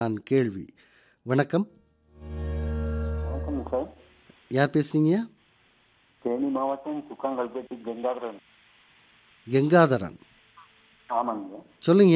நான் கேள்வி. வணக்கம். வணக்கம் சார். யார் பேசுறீங்க? தேனி மாவட்டம் சுக்காங்கல்பேட்டி கங்காதரன். கங்காதரன். ஆமாங்க. சொல்லுங்க.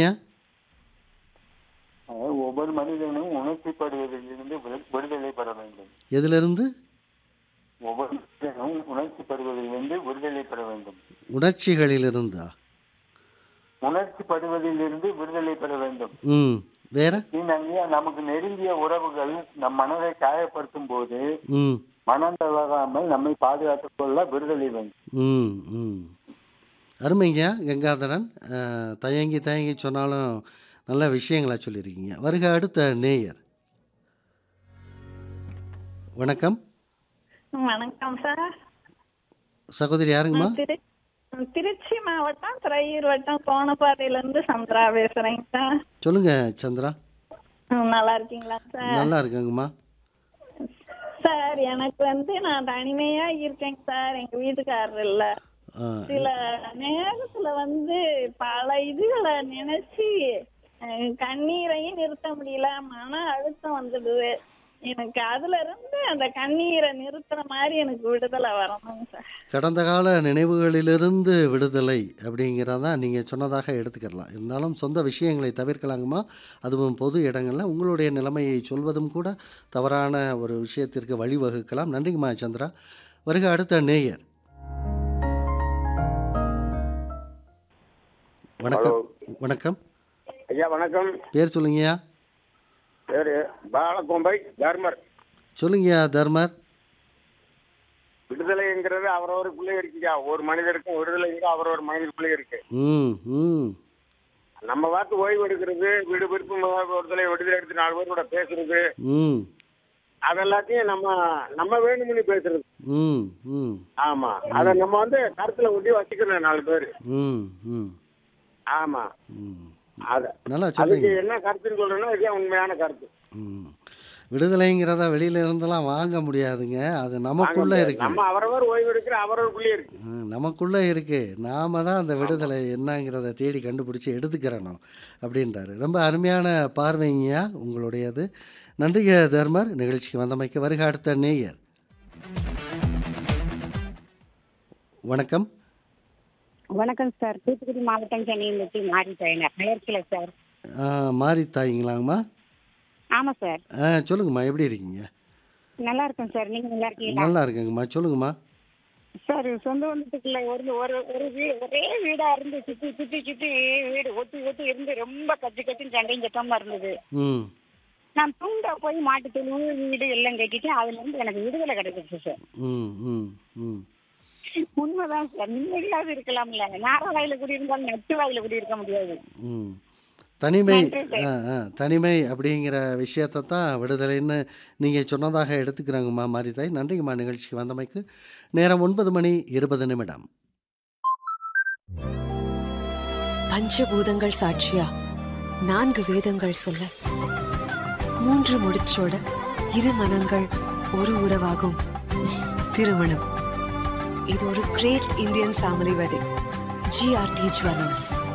ஒவ்வொரு மனிதனும் உணர்ச்சிப்படுவதிலிருந்து விடுதலை பெற வேண்டும். எதிலிருந்து? ஒவ்வொரு மனிதனும் உணர்ச்சிப்படுவதிலிருந்து விடுதலை பெற வேண்டும். உணர்ச்சிகளிலிருந்தா? உணர்ச்சிப்படுவதிலிருந்து விடுதலை பெற வேண்டும். வேற? நமக்கு நெருங்கிய உறவுகள் நம் மனதை காயப்படுத்தும் போது மனம் தளராமல் நம்மை பாதுகாத்துக் கொள்ள விடுதலை வேண்டும். அருமைங்க கங்காதரன். தயங்கி தயங்கி சொன்னாலும் நல்ல விஷயங்களா சொல்லியிருக்கீங்க. வருக அடுத்த நேயர். வணக்கம். வணக்கம் சார். சகோதரி யாருங்கம்மா? திருச்சி மாவட்டம் திரையூர் வட்டம் கோணப்பாறையில இருந்து சந்திரா பேசுறேங்க சார். சொல்லுங்க சந்திரா. நல்லா இருக்கீங்களா சார்? நல்லா இருக்கேங்கம்மா. சார் எனக்கு நான் தனிமையா இருக்கேங்க சார். எங்க வீட்டுக்காரர் இல்ல. சில நேரத்துல பல இதுகளை நினைச்சு கண்ணீரையும் நிறுத்த முடியல. மன அழுத்தம் வந்துடுது எனக்கு. அதுல இருந்து அந்த கண்ணீரை நிறுத்துற மாதிரி எனக்கு விடுதலை வரணும் சார். கடந்த கால நினைவுகளிலிருந்து விடுதலை அப்படிங்கிறதா நீங்கள் சொன்னதாக எடுத்துக்கலாம். இருந்தாலும் சொந்த விஷயங்களை தவிர்க்கலாங்கம்மா. அதுவும் பொது இடங்களில் உங்களுடைய நிலைமையை சொல்வதும் கூட தவறான ஒரு விஷயத்திற்கு வழிவகுக்கலாம். நன்றிங்கம்மா சந்திரா. வருக அடுத்த நேயர். வணக்கம். வணக்கம் ஐயா. வணக்கம். பேர் சொல்லுங்கய்யா. பேரு பாலகோம்பை தர்மர். சொல்லுங்கய்யா தர்மர். விடுதலைங்கிறது அவரவருக்குள்ளே இருக்குங்க. ஒரு மனிதருக்கும் விடுதலைங்க அவரவர் மனிதருக்குள்ளே இருக்கு. நம்ம பார்த்து ஓய்வு எடுக்கிறது, வீடு விருப்பம் விடுதலை எடுத்து 4 பேர் கூட பேசுறது, அதெல்லாத்தையும் நம்ம வேணும்னு பேசுறது. ஆமா, அத நம்ம கருத்துல ஒட்டி வச்சுக்கணும் 4 பேரு. ஆமா, அதுக்கு என்ன கருத்துன்னு சொல்றேன்னா இதுதான் உண்மையான கருத்து. விடுதலைங்கிறத வெளியில இருந்தெல்லாம் வாங்க முடியாதுங்க. அது நமக்குள்ள இருக்கு. நம்ம அவரவர் ஓய்வு எடுக்கிற அவரவருக்குள்ளே இருக்கு. நமக்குள்ள இருக்கு. நாம தான் அந்த விடுதலை என்னங்கிறத தேடி கண்டுபிடிச்சி எடுத்துக்கிறணும் அப்படின்றாரு. ரொம்ப அருமையான பார்வைங்கய்யா உங்களுடையது. நன்றிங்க தர்மர். நிகழ்ச்சிக்கு வந்தமைக்கு. வருக அடுத்த நேயர். வணக்கம். வணக்கம் சார். தூத்துக்குடி மாவட்டம் சென்னையிலிருந்து மாரி தாயினார். நகர்கில சார். மாரி தாயிங்களாங்கம்மா? ஆமா சார். சொல்லுங்கம்மா, எப்படி இருக்கீங்க? நல்லா இருக்கேன் சார். நீங்க நல்லா இருக்கீங்களா? நல்லா இருக்கேங்கம்மா. சொல்லுங்கம்மா. சார், சொந்த பந்தத்துக்குள்ள ஒரே வீடா இருந்து சுத்தி சுத்தி சுத்தி வீடு ஒட்டி ஒட்டி இருந்து ரொம்ப கத்தின்னு சண்டையும் சத்தமா இருந்தது. நான் தூண்டா போய் மாட்டு தொழு வீடு எல்லாம் கட்டிட்டு அதுல இருந்து எனக்கு விடுதலை கிடைச்சிச்சு சார். உண்மைதான் சார். நிம்மதியாவது இருக்கலாம்ல. நார வாயில கூடி இருந்தாலும் நட்டு வாயில கூடி இருக்க முடியாது. தனிமை அப்படிங்கிற விஷயத்தை தான் விடுதலைன்னு நீங்கள் சொன்னதாக எடுத்துக்கிறாங்கம்மா மாரிதாய். நன்றிங்கம்மா நிகழ்ச்சிக்கு வந்தமைக்கு. நேரம் 9:20. பஞ்சபூதங்கள் சாட்சியா 4 வேதங்கள் சொல்ல 3 முடிச்சோட 2 மனங்கள் ஒரு உறவாகும் திருமணம். இது ஒரு great Indian family wedding. GRT jewellers.